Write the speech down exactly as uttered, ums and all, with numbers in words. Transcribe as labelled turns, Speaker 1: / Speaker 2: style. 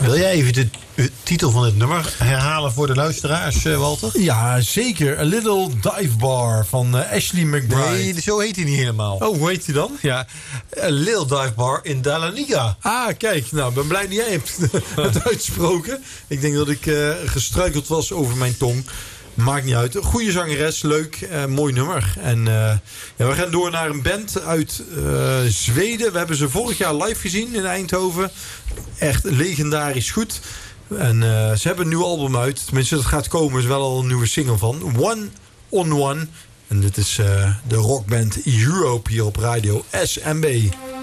Speaker 1: Wil jij even de uh, titel van het nummer herhalen voor de luisteraars, uh, Walter?
Speaker 2: Ja, zeker. A Little Dive Bar van uh, Ashley McBryde.
Speaker 1: Nee, zo heet hij niet helemaal.
Speaker 2: Oh, hoe heet hij dan?
Speaker 1: Ja, A Little Dive Bar in Dahlonega.
Speaker 2: Ah, kijk. Nou, ik ben blij dat jij hebt het uitsproken. Ik denk dat ik uh, gestruikeld was over mijn tong. Maakt niet uit. Goede zangeres, leuk, uh, mooi nummer. En uh, ja, we gaan door naar een band uit uh, Zweden. We hebben ze vorig jaar live gezien in Eindhoven. Echt legendarisch goed. En uh, ze hebben een nieuw album uit. Tenminste, dat gaat komen. Er is wel al een nieuwe single van. One on One. En dit is uh, de rockband Europe hier op radio S M B.